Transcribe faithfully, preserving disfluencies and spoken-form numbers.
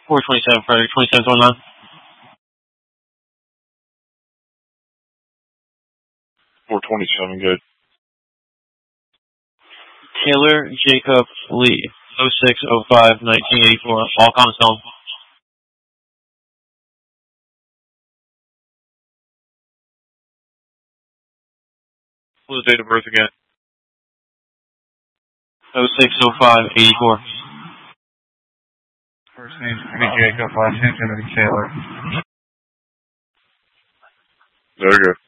four twenty-seven, Frederick, twenty-seven twenty-nine. four twenty-seven, good. Taylor Jacob Lee, oh six oh five nineteen eighty-four, all comments home. What was the date of birth again? oh six oh five eighty-four. First name's going to be Jacob, last name's going to be Taylor. Very good.